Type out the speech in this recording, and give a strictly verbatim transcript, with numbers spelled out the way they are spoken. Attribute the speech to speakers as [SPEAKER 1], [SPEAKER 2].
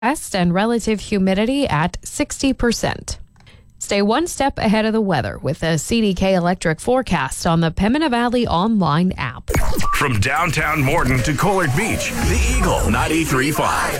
[SPEAKER 1] West and relative humidity at sixty percent. Stay one step ahead of the weather with a C D K Electric forecast on the Pembina Valley online app.
[SPEAKER 2] From downtown Morton to Collard Beach, the Eagle ninety-three point five.